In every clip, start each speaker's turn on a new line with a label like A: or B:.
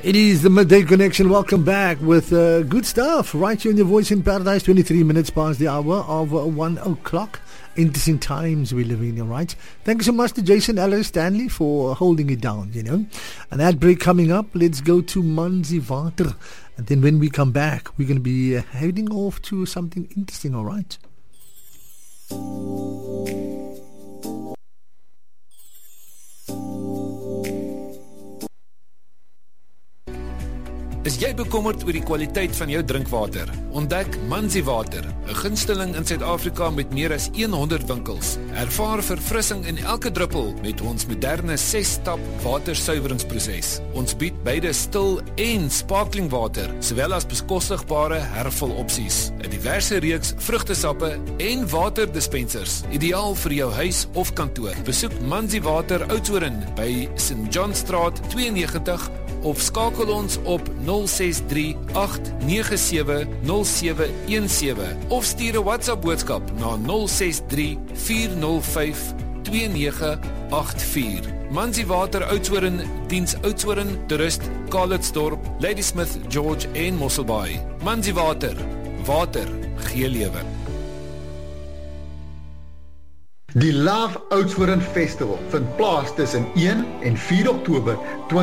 A: It is the Midday Connection. Welcome back with good stuff right here in your Voice in Paradise. 23 minutes past the hour of 1 o'clock. Interesting times we live in, all right? Thank you so much to Jason Ellis Stanley for holding it down, you know. An ad break coming up. Let's go to Manzi Water. And then when we come back, we're going to be heading off to something interesting, all right?
B: Is jy bekommerd oor die kwaliteit van jou drinkwater? Ontdek Manzi Water, 'n gunsteling in Suid-Afrika met meer as 100 winkels. Ervaar verfrissing in elke druppel met ons moderne 6-stap watersuiweringsproses. Ons bied beide stil en sparkling water, sowel as bekostigbare hervulopsies. 'n Diverse reeks vrugtesappe en waterdispensers, ideaal vir jou huis of kantoor. Besoek Manzi Water Oudtshoorn by St. John Straat 92 of skakel ons op 063-897-0717 of stuur 'n WhatsApp boodskap na 063-405-2984. Manzi Water Oudtshoorn diens Oudtshoorn, Toerist, Calitzdorp, Ladysmith, George en Mosselbaai. Manzi Water, water gee lewe.
C: Die Love Oudtshoorn Festival vind plaas tussen 1 en 4 Oktober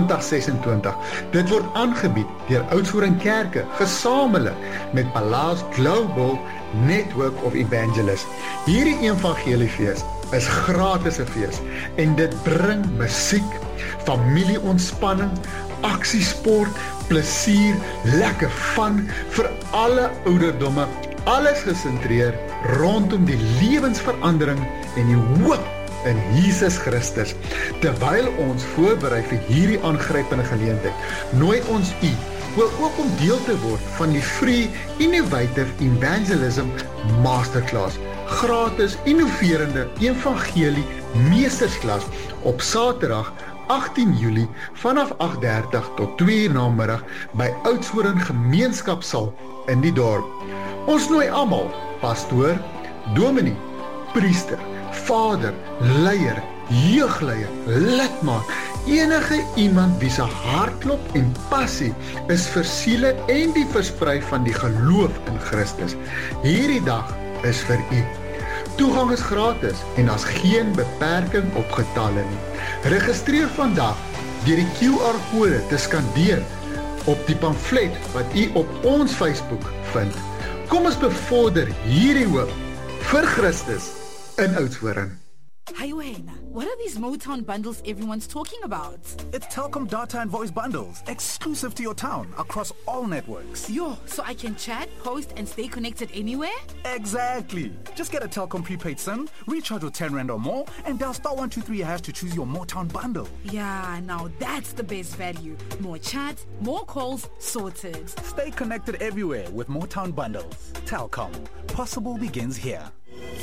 C: 2026. Dit word aangebied deur Oudtshoorn Kerke, gesamentlik met Palace Global Network of Evangelists. Hierdie evangeliefees is gratis 'n fees en dit bring musiek, familieontspanning, aksiesport, plesier, lekker fun vir alle ouderdomme. Alles gesentreer rondom die lewensverandering en die hoop in Jesus Christus. Terwyl ons voorberei vir hierdie aangrypende geleentheid, nooi ons u ook om deel te word van die Free Innovative Evangelism Masterclass, gratis innoverende evangelie meestersklas op Saterdag 18 Julie vanaf 8:30 tot 2 uur namiddag by Oudtshoorn Gemeenskapsaal in die dorp. Ons nooi almal, pastoor, dominee, priester, vader, leier, jeugleier, lidmaat, enige iemand wie se hartklop en passie is vir siele en die versprei van die geloof in Christus. Hierdie dag is vir u. Toegang is gratis en daar's geen beperking op getalle nie. Registreer vandag deur die QR-kode te skandeer op die pamflet wat u op ons Facebook vind. Kom ons bevorder hierdie hoop vir Christus in Oudtshoorn.
D: Hey Wayne, what are these Motown bundles everyone's talking about?
E: It's Telkom data and voice bundles, exclusive to your town, across all networks.
D: Yo, so I can chat, post and stay connected anywhere?
E: Exactly. Just get a Telkom prepaid SIM, recharge with 10 Rand or more, and dial *123# to choose your Motown bundle.
D: Yeah, now that's the best value. More chat, more calls, sorted.
E: Stay connected everywhere with Motown bundles. Telkom. Possible begins here.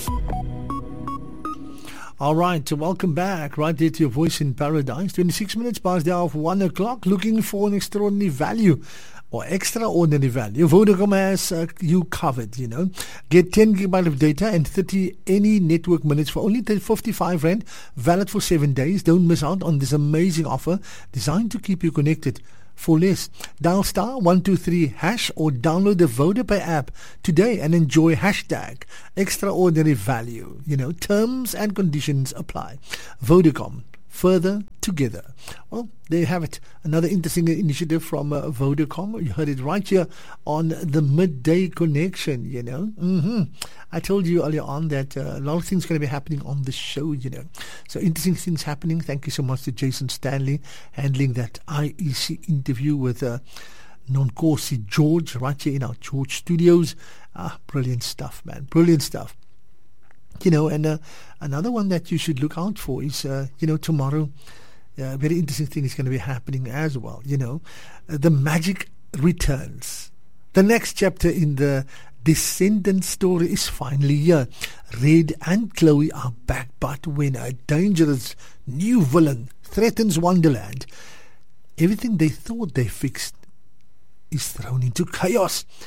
A: All right, so welcome back right there to your Voice in Paradise. 26 minutes past the hour of 1 o'clock. Looking for an extraordinary value or extraordinary value. Vodacom has you covered, you know. Get 10 gigabyte of data and 30 any network minutes for only 55 Rand. Valid for 7 days. Don't miss out on this amazing offer designed to keep you connected for less. Dial *123# or download the Vodapay app today and enjoy #extraordinary value. You know, terms and conditions apply. Vodacom, further together. Well, there you have it. Another interesting initiative from Vodacom. You heard it right here on the Midday Connection, you know. I told you earlier on that a lot of things are going to be happening on the show, you know. So interesting things happening. Thank you so much to Jason Stanley handling that IEC interview with Nonkosi George right here in our George studios. Brilliant stuff, man. Brilliant stuff. You know, and another one that you should look out for is, you know, tomorrow, a very interesting thing is going to be happening as well. You know, the magic returns. The next chapter in the Descendant story is finally here. Red and Chloe are back, but when a dangerous new villain threatens Wonderland, everything they thought they fixed is thrown into chaos.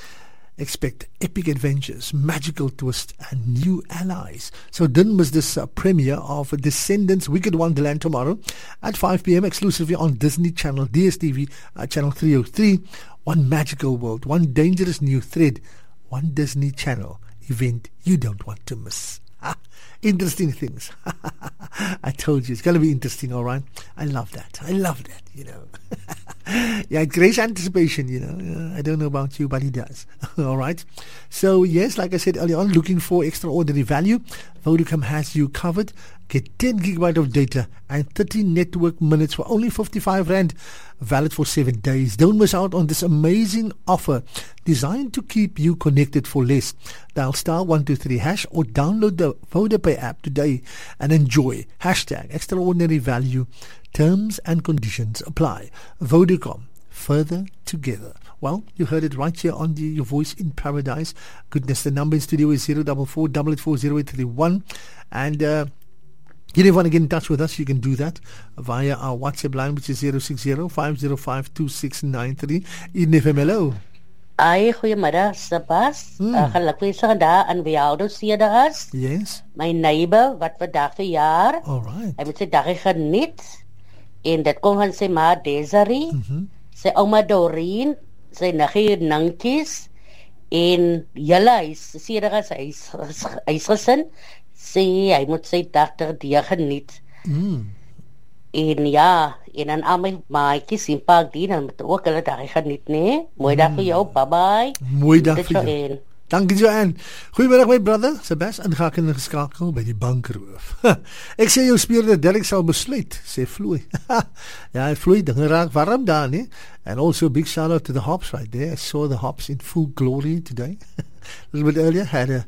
A: Expect epic adventures, magical twists, and new allies. So don't miss this premiere of Descendants Wicked Wonderland tomorrow at 5 p.m. exclusively on Disney Channel, DSTV, channel 303. One magical world, one dangerous new thread, one Disney Channel event you don't want to miss. Interesting things. I told you, it's going to be interesting, all right? I love that, you know. Yeah, great anticipation, you know. I don't know about you, but he does. All right. So, yes, like I said earlier on, looking for extraordinary value, Vodacom has you covered. Get 10 gigabyte of data and 30 network minutes for only 55 Rand, valid for 7 days. Don't miss out on this amazing offer designed to keep you connected for less. Dial *123# or download the VodaPay app today and enjoy #extraordinary value. Terms and conditions apply. Vodacom, further together. Well, you heard it right here on Your Voice in Paradise. Goodness, the number in studio is 044 884 and you never want to get in touch with us, you can do that via our WhatsApp line, which is 060-505-2693. Eden FM, hello.
F: Ai, goeiemiddag, Sebas. Gelukkige dag aan wie ouders is.
A: Yes.
F: My neighbor, wat vandag verjaar.
A: All right.
F: Hy moet sy dag geniet. En dit kom van sy ma Desiree, sy ouma Doreen, sy niggie Nankies, en julle huisgesin, sê hy moet sy dag geniet. En ja, en aan al my maatjies in Parkdien, dan moet ook hulle dag geniet, nee? Mooi dag vir jou, bye-bye.
A: Mooi dag vir jou. Dankie Joanne. Goeiemiddag my brother, Sebas, en ga ek ingeskakel by die bankroof. Ek sê jou speurder Derek sal besluit, sê Floy. Ja, Floy, dinge raak warm daar, nie? And also big shout out to the hops right there. I saw the hops in full glory today. A little bit earlier, had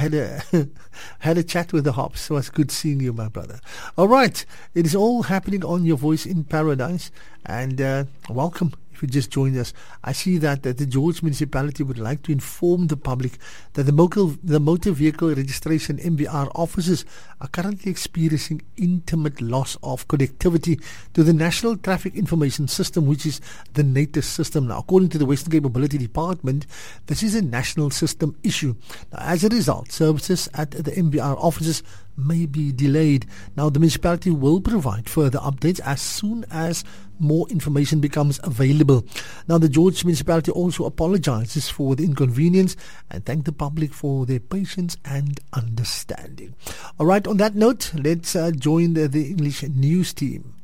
A: a chat with the hops. So it's good seeing you, my brother. All right, it is all happening on Your Voice in Paradise, and welcome. If you just joined us, I see that the George Municipality would like to inform the public that the motor vehicle registration MVR officers are currently experiencing intimate loss of connectivity to the National Traffic Information System, which is the NATIS system. Now, according to the Western Cape Mobility Department, this is a national system issue. Now, as a result, services at the MVR offices may be delayed. Now, the municipality will provide further updates as soon as more information becomes available. Now, the George Municipality also apologizes for the inconvenience and thank the public for their patience and understanding. All right, on that note, let's join the English news team.